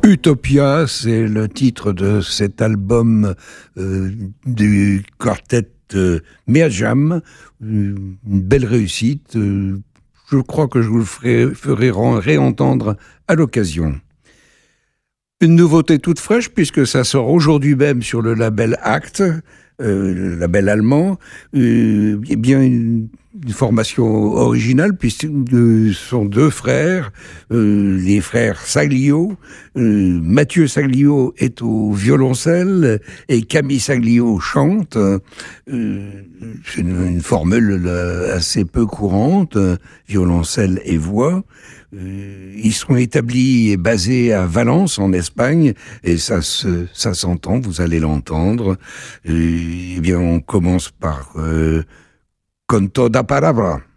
Utopia, c'est le titre de cet album du quartet Meajam. Une belle réussite. Je crois que je vous le ferai réentendre à l'occasion. Une nouveauté toute fraîche, puisque ça sort aujourd'hui même sur le label Act, le label allemand. Eh bien, une formation originale, puisque sont deux frères, les frères Saglio. Mathieu Saglio est au violoncelle et Camille Saglio chante. C'est une formule assez peu courante, violoncelle et voix. Ils sont établis et basés à Valence, en Espagne, et ça s'entend, vous allez l'entendre. Eh bien, on commence par Canto da Palabra.